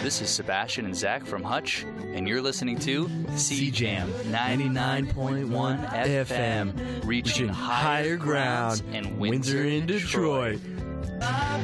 This is Sebastian and Zach from Hutch, and you're listening to C-Jam 99.1 FM, reaching higher grounds in Windsor and Detroit.